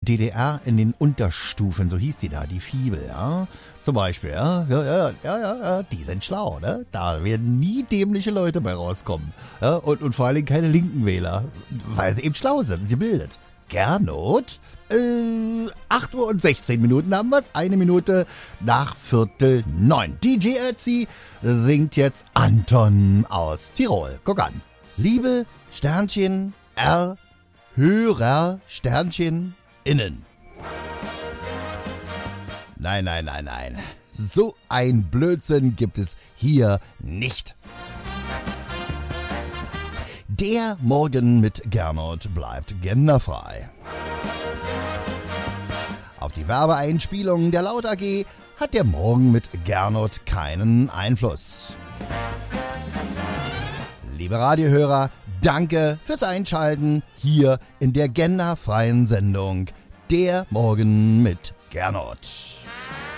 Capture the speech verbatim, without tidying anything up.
D D R in den Unterstufen, so hieß die da, die Fibel, ja. Zum Beispiel, ja, ja, ja, ja, ja, ja, die sind schlau, ne? Da werden nie dämliche Leute bei rauskommen. Ja? Und, und vor allen Dingen keine linken Wähler, weil sie eben schlau sind und gebildet. Gernot, äh, acht Uhr und sechzehn Minuten haben wir's, eine Minute nach Viertel neun. D J Ötzi singt jetzt Anton aus Tirol. Guck an. Liebe Sternchen R, Hörer Sternchen innen. Nein, nein, nein, nein. So ein Blödsinn gibt es hier nicht. Der Morgen mit Gernot bleibt genderfrei. Auf die Werbeeinspielungen der Laut A G hat der Morgen mit Gernot keinen Einfluss. Liebe Radiohörer, danke fürs Einschalten hier in der genderfreien Sendung Der Morgen mit Gernot.